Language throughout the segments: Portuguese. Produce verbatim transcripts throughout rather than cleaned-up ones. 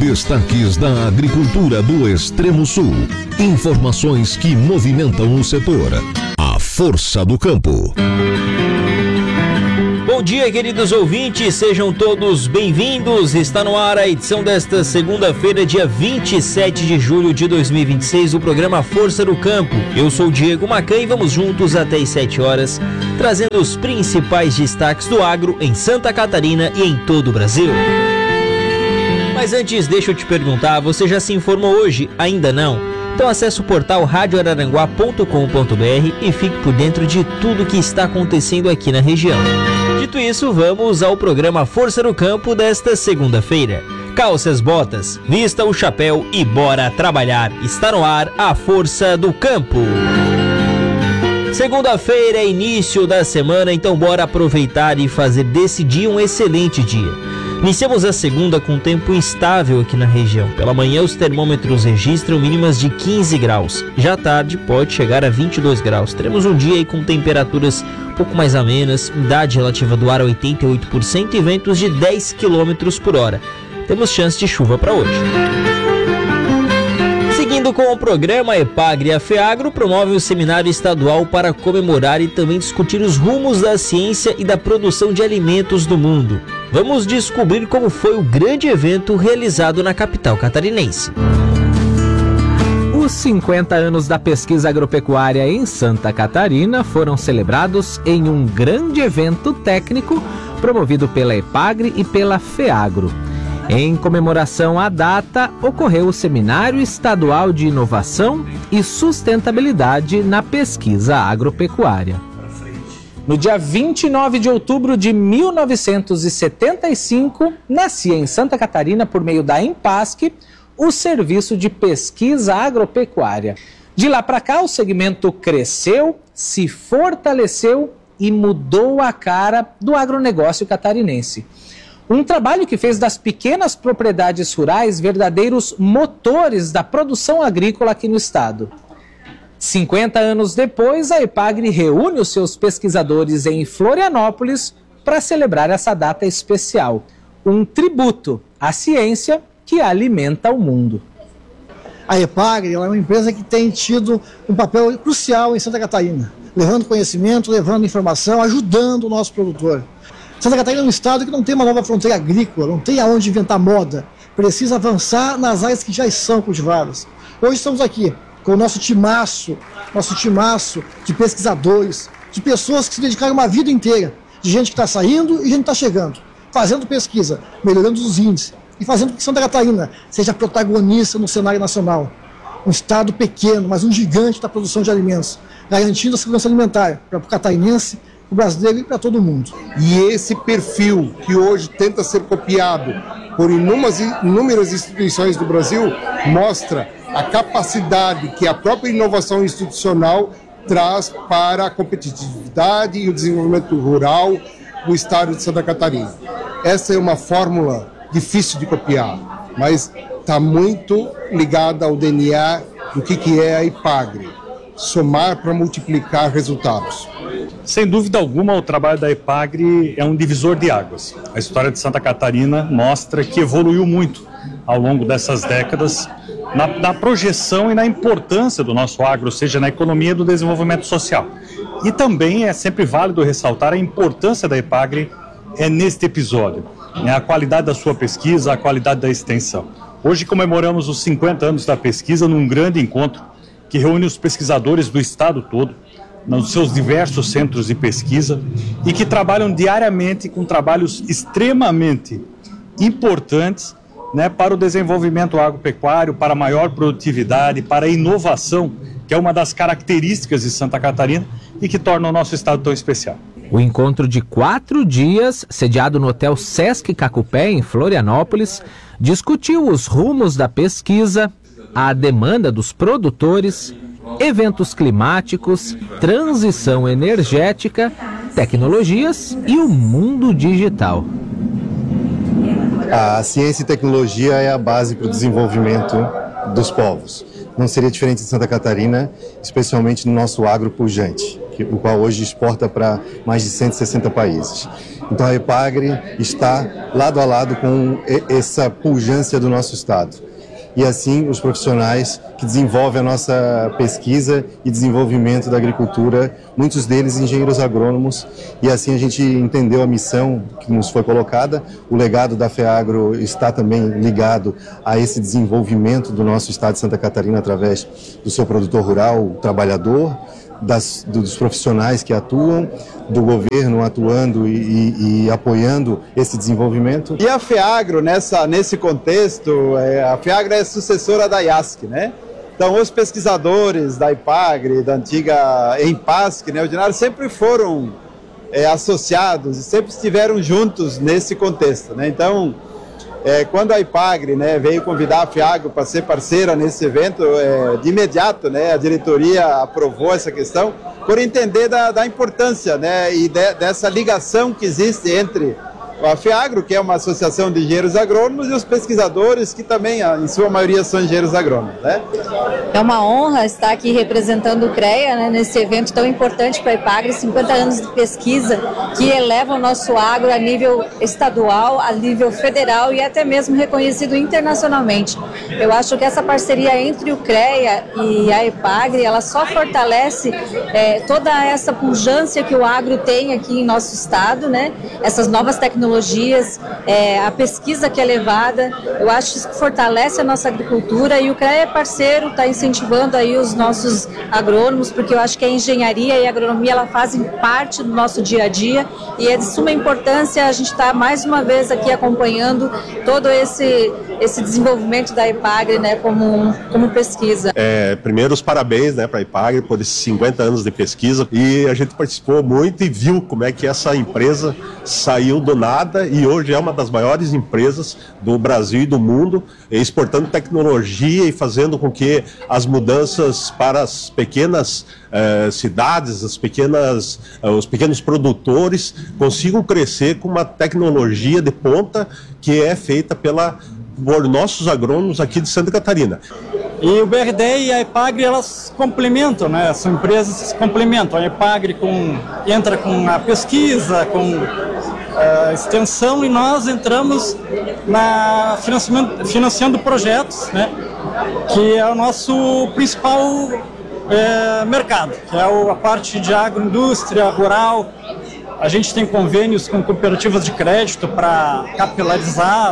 Destaques da agricultura do Extremo Sul. Informações que movimentam o setor. A Força do Campo. Bom dia, queridos ouvintes, sejam todos bem-vindos. Está no ar a edição desta segunda-feira, dia vinte e sete de julho de dois mil e vinte e seis, do programa Força do Campo. Eu sou o Diego Macan e vamos juntos até as sete horas, trazendo os principais destaques do agro em Santa Catarina e em todo o Brasil. Mas antes, deixa eu te perguntar, você já se informou hoje? Ainda não? Então acesse o portal rádio araranguá ponto com ponto br e fique por dentro de tudo que está acontecendo aqui na região. Dito isso, vamos ao programa Força do Campo desta segunda-feira. Calce as botas, vista o chapéu e bora trabalhar. Está no ar a Força do Campo. Segunda-feira é início da semana, então bora aproveitar e fazer desse dia um excelente dia. Iniciamos a segunda com tempo instável aqui na região. Pela manhã os termômetros registram mínimas de quinze graus. Já à tarde pode chegar a vinte e dois graus. Teremos um dia aí com temperaturas um pouco mais amenas, umidade relativa do ar oitenta e oito por cento e ventos de dez quilômetros por hora. Temos chance de chuva para hoje. Seguindo com o programa, a EPAGRE e a FEAGRO promovem o seminário estadual para comemorar e também discutir os rumos da ciência e da produção de alimentos do mundo. Vamos descobrir como foi o grande evento realizado na capital catarinense. Os cinquenta anos da pesquisa agropecuária em Santa Catarina foram celebrados em um grande evento técnico promovido pela EPAGRE e pela FEAGRO. Em comemoração à data, ocorreu o Seminário Estadual de Inovação e Sustentabilidade na Pesquisa Agropecuária. No dia vinte e nove de outubro de mil novecentos e setenta e cinco, nascia em Santa Catarina, por meio da EMPASC, o Serviço de Pesquisa Agropecuária. De lá para cá, o segmento cresceu, se fortaleceu e mudou a cara do agronegócio catarinense. Um trabalho que fez das pequenas propriedades rurais verdadeiros motores da produção agrícola aqui no estado. cinquenta anos depois, a EPAGRE reúne os seus pesquisadores em Florianópolis para celebrar essa data especial. Um tributo à ciência que alimenta o mundo. A EPAGRE é uma empresa que tem tido um papel crucial em Santa Catarina, levando conhecimento, levando informação, ajudando o nosso produtor. Santa Catarina é um estado que não tem uma nova fronteira agrícola, não tem aonde inventar moda, precisa avançar nas áreas que já são cultivadas. Hoje estamos aqui com o nosso timaço, nosso timaço de pesquisadores, de pessoas que se dedicaram uma vida inteira, de gente que está saindo e gente que está chegando, fazendo pesquisa, melhorando os índices e fazendo com que Santa Catarina seja protagonista no cenário nacional. Um estado pequeno, mas um gigante da produção de alimentos, garantindo a segurança alimentar para o catarinense, o brasileiro e para todo mundo. E esse perfil que hoje tenta ser copiado por inúmeras, inúmeras instituições do Brasil mostra a capacidade que a própria inovação institucional traz para a competitividade e o desenvolvimento rural do estado de Santa Catarina. Essa é uma fórmula difícil de copiar, mas está muito ligada ao D N A do que, que é a EPAGRE. Somar para multiplicar resultados. Sem dúvida alguma, o trabalho da EPAGRE é um divisor de águas. A história de Santa Catarina mostra que evoluiu muito ao longo dessas décadas na, na projeção e na importância do nosso agro, seja na economia e do desenvolvimento social. E também é sempre válido ressaltar a importância da EPAGRE é neste episódio, né, a qualidade da sua pesquisa, a qualidade da extensão. Hoje comemoramos os cinquenta anos da pesquisa num grande encontro que reúne os pesquisadores do estado todo, nos seus diversos centros de pesquisa, e que trabalham diariamente com trabalhos extremamente importantes, né, para o desenvolvimento agropecuário, para a maior produtividade, para a inovação, que é uma das características de Santa Catarina e que torna o nosso estado tão especial. O encontro de quatro dias, sediado no Hotel Sesc Cacupé, em Florianópolis, discutiu os rumos da pesquisa, a demanda dos produtores, eventos climáticos, transição energética, tecnologias e o mundo digital. A ciência e tecnologia é a base para o desenvolvimento dos povos. não seria diferente em Santa Catarina, especialmente no nosso agro pujante, que, o qual hoje exporta para mais de cento e sessenta países. Então a EPAGRE está lado a lado com essa pujança do nosso estado. E assim os profissionais que desenvolvem a nossa pesquisa e desenvolvimento da agricultura, muitos deles engenheiros agrônomos, e assim a gente entendeu a missão que nos foi colocada. O legado da FEAGRO está também ligado a esse desenvolvimento do nosso estado de Santa Catarina através do seu produtor rural, o trabalhador, Das, dos profissionais que atuam, do governo atuando e, e, e apoiando esse desenvolvimento. E a FEAGRO, nessa, nesse contexto, é, a FEAGRO é sucessora da I A S C, né? Então, os pesquisadores da EPAGRE, da antiga EMPASC, né, ordinário, sempre foram é, associados e sempre estiveram juntos nesse contexto, né? Então, É, quando a EPAGRE, né, veio convidar a FEAGRO para ser parceira nesse evento, é, de imediato, né, a diretoria aprovou essa questão por entender da, da importância, né, e de, dessa ligação que existe entre a FEAGRO, que é uma associação de engenheiros agrônomos, e os pesquisadores, que também, em sua maioria, são engenheiros agrônomos, né? É uma honra estar aqui representando o CREA, né, nesse evento tão importante para a EPAGRE, cinquenta anos de pesquisa que eleva o nosso agro a nível estadual, a nível federal e até mesmo reconhecido internacionalmente. Eu acho que essa parceria entre o CREA e a EPAGRE, ela só fortalece é, toda essa pujança que o agro tem aqui em nosso estado, né? Essas novas tecnologias, tecnologias, é, a pesquisa que é levada, eu acho que isso fortalece a nossa agricultura, e o CREA é parceiro, está incentivando aí os nossos agrônomos, porque eu acho que a engenharia e a agronomia, ela fazem parte do nosso dia a dia, e é de suma importância a gente estar tá mais uma vez aqui acompanhando todo esse, esse desenvolvimento da EPAGRE, né, como, como pesquisa. É, primeiro, os parabéns, né, para a EPAGRE por esses cinquenta anos de pesquisa, e a gente participou muito e viu como é que essa empresa saiu do nada e hoje é uma das maiores empresas do Brasil e do mundo, exportando tecnologia e fazendo com que as mudanças para as pequenas eh, cidades, as pequenas, eh, os pequenos produtores consigam crescer com uma tecnologia de ponta que é feita pela, por nossos agrônomos aqui de Santa Catarina. E o B R D e a EPAGRE, elas complementam, né? São empresas que se complementam. A EPAGRE com, entra com a pesquisa, com a extensão, e nós entramos na financiamento, financiando projetos, né? Que é o nosso principal é, mercado, que é a parte de agroindústria rural. A gente tem convênios com cooperativas de crédito para capilarizar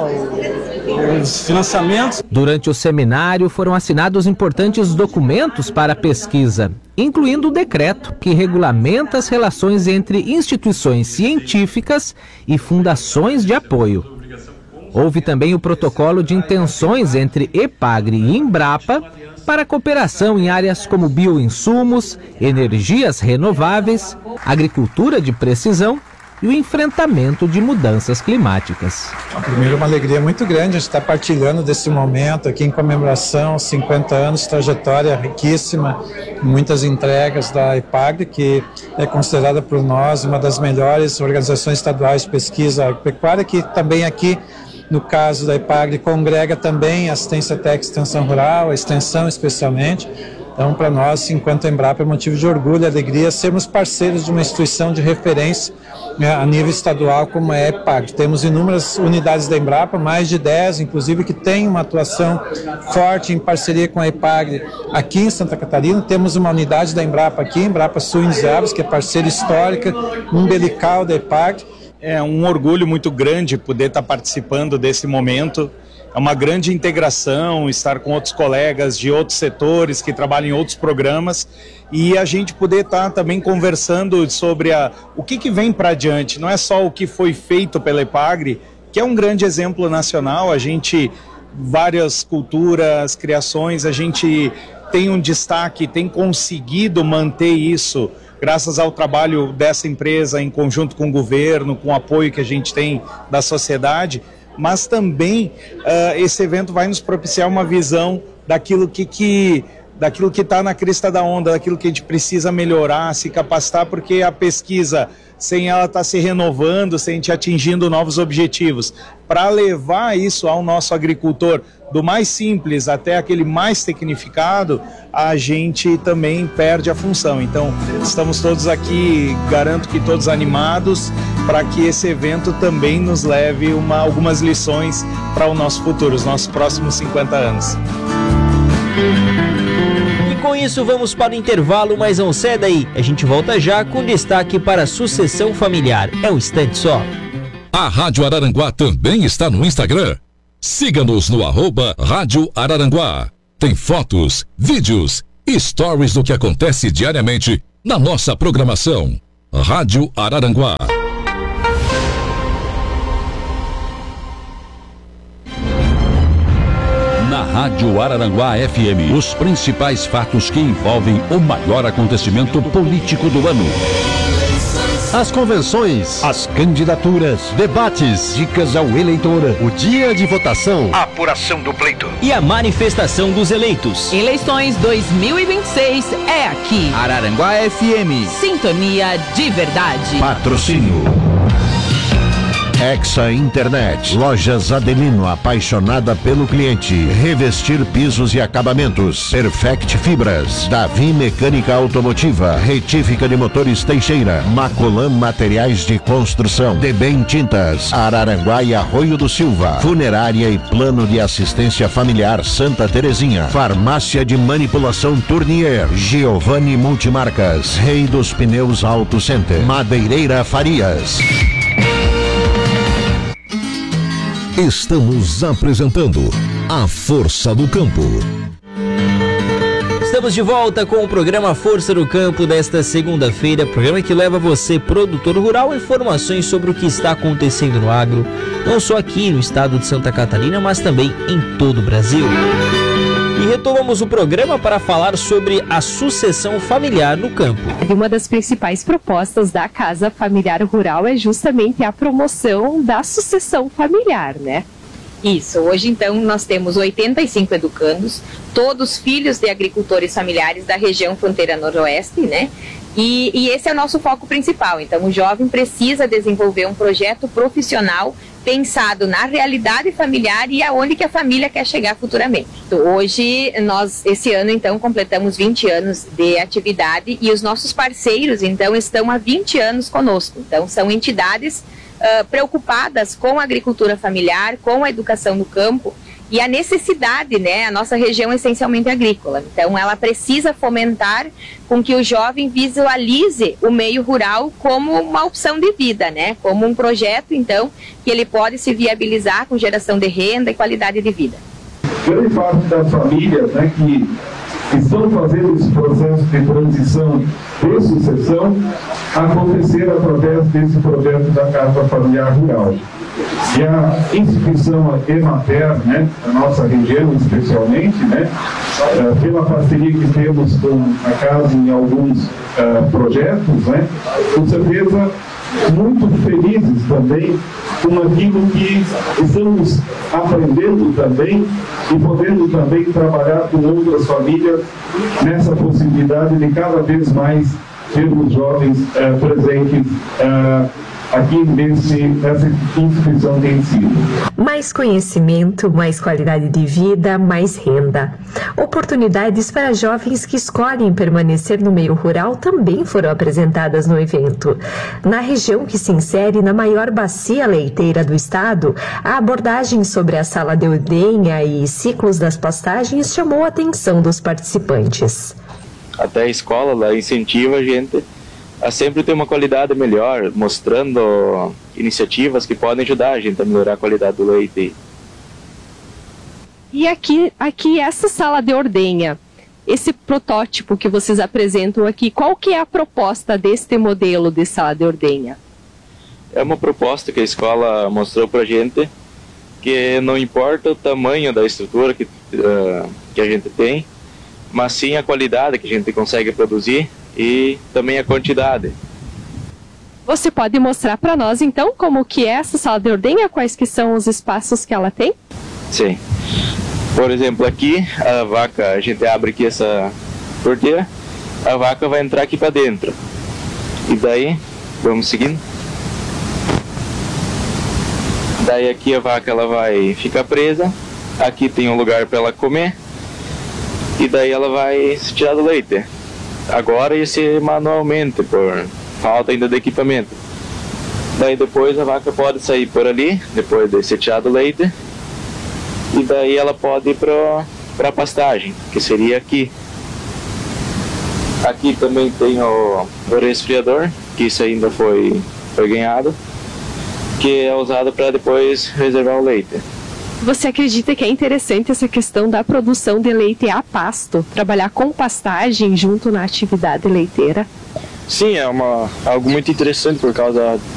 o, os financiamentos. Durante o seminário foram assinados importantes documentos para a pesquisa, incluindo o decreto que regulamenta as relações entre instituições científicas e fundações de apoio. Houve também o protocolo de intenções entre EPAGRE e Embrapa para cooperação em áreas como bioinsumos, energias renováveis, agricultura de precisão e o enfrentamento de mudanças climáticas. Primeiro, uma alegria muito grande a gente estar partilhando desse momento aqui em comemoração aos cinquenta anos de trajetória riquíssima, muitas entregas da EPAGRE, que é considerada por nós uma das melhores organizações estaduais de pesquisa agropecuária, que também aqui, no caso da EPAGRE, congrega também a assistência técnica e extensão rural, a extensão especialmente. Então, para nós, cinquenta Embrapa é motivo de orgulho e alegria sermos parceiros de uma instituição de referência, né, a nível estadual, como é a EPAGRE. Temos inúmeras unidades da Embrapa, mais de dez, inclusive, que tem uma atuação forte em parceria com a EPAGRE aqui em Santa Catarina. Temos uma unidade da Embrapa aqui, Embrapa Sul em Zebras, que é parceira histórica, umbilical da EPAGRE. É um orgulho muito grande poder estar participando desse momento. É uma grande integração, estar com outros colegas de outros setores que trabalham em outros programas, e a gente poder estar também conversando sobre a, o que, que vem para adiante. Não é só o que foi feito pela EPAGRE, que é um grande exemplo nacional. A gente, várias culturas, criações, a gente tem um destaque, tem conseguido manter isso graças ao trabalho dessa empresa em conjunto com o governo, com o apoio que a gente tem da sociedade. Mas também uh, esse evento vai nos propiciar uma visão daquilo que, que daquilo que está na crista da onda, daquilo que a gente precisa melhorar, se capacitar, porque a pesquisa, sem ela estar se renovando, sem a gente atingindo novos objetivos, para levar isso ao nosso agricultor, do mais simples até aquele mais tecnificado, a gente também perde a função. Então, estamos todos aqui, garanto que todos animados, para que esse evento também nos leve uma, algumas lições para o nosso futuro, os nossos próximos cinquenta anos. E com isso vamos para o intervalo, mas não ceda aí. A gente volta já com destaque para a sucessão familiar. É um instante só. A Rádio Araranguá também está no Instagram. Siga-nos no arroba Rádio Araranguá. Tem fotos, vídeos e stories do que acontece diariamente na nossa programação. Rádio Araranguá. Na Rádio Araranguá F M, os principais fatos que envolvem o maior acontecimento político do ano. As convenções, as candidaturas, debates, dicas ao eleitor, o dia de votação, a apuração do pleito e a manifestação dos eleitos. Eleições dois mil e vinte e seis é aqui. Araranguá F M. Sintonia de verdade. Patrocínio Hexa Internet, Lojas Adelino, apaixonada pelo cliente. Revestir pisos e acabamentos. Perfect Fibras, Davi Mecânica Automotiva, Retífica de Motores Teixeira, Macolan Materiais de Construção, Debem Tintas, Araranguá e Arroio do Silva, Funerária e Plano de Assistência Familiar Santa Terezinha, Farmácia de Manipulação Tournier, Giovanni Multimarcas, Rei dos Pneus Auto Center, Madeireira Farias. Estamos apresentando A Força do Campo. Estamos de volta com o programa Força do Campo desta segunda-feira, programa que leva você, produtor rural, informações sobre o que está acontecendo no agro, não só aqui no estado de Santa Catarina, mas também em todo o Brasil. E retomamos o programa para falar sobre a sucessão familiar no campo. Uma das principais propostas da Casa Familiar Rural é justamente a promoção da sucessão familiar, né? Isso, hoje então nós temos oitenta e cinco educandos, todos filhos de agricultores familiares da região fronteira noroeste, né? E, e esse é o nosso foco principal. Então o jovem precisa desenvolver um projeto profissional pensado na realidade familiar e aonde que a família quer chegar futuramente. Então, hoje, nós, esse ano, então, completamos vinte anos de atividade e os nossos parceiros, então, estão há vinte anos conosco. Então, são entidades uh, preocupadas com a agricultura familiar, com a educação no campo e a necessidade, né? A nossa região é essencialmente agrícola, então ela precisa fomentar com que o jovem visualize o meio rural como uma opção de vida, né? Como um projeto, então, que ele pode se viabilizar com geração de renda e qualidade de vida. Grande parte das famílias, né, que estão fazendo esse processo de transição de sucessão acontecer através desse projeto da Casa Familiar Rural. E a instituição Emater, né, a nossa região especialmente, né, uh, pela parceria que temos com a casa em alguns uh, projetos, né, com certeza muito felizes também com aquilo que estamos aprendendo também e podendo também trabalhar com outras famílias nessa possibilidade de cada vez mais termos jovens uh, presentes uh, aqui nesse, nessa instituição de ensino. Mais conhecimento, mais qualidade de vida, mais renda. Oportunidades para jovens que escolhem permanecer no meio rural também foram apresentadas no evento. Na região que se insere na maior bacia leiteira do estado, a abordagem sobre a sala de ordenha e ciclos das pastagens chamou a atenção dos participantes. Até a escola lá incentiva a gente a sempre ter uma qualidade melhor, mostrando iniciativas que podem ajudar a gente a melhorar a qualidade do leite. E aqui, aqui essa sala de ordenha, esse protótipo que vocês apresentam aqui, qual que é a proposta deste modelo de sala de ordenha? É uma proposta que a escola mostrou para a gente, que não importa o tamanho da estrutura que, uh, que a gente tem, mas sim a qualidade que a gente consegue produzir e também a quantidade. Você pode mostrar para nós então como que é essa sala de ordenha, quais que são os espaços que ela tem? Sim. Por exemplo, aqui a vaca, a gente abre aqui essa porteira, a vaca vai entrar aqui para dentro. E daí, vamos seguindo. Daí aqui a vaca ela vai ficar presa, aqui tem um lugar para ela comer, e daí ela vai tirar do leite. Agora ia ser manualmente, por falta ainda de equipamento. Daí depois a vaca pode sair por ali, depois de ser tirado o leite, e daí ela pode ir para a pastagem, que seria aqui. Aqui também tem o, o resfriador, que isso ainda foi, foi ganhado, que é usado para depois reservar o leite. Você acredita que é interessante essa questão da produção de leite a pasto, trabalhar com pastagem junto na atividade leiteira? Sim, é uma, algo muito interessante por causa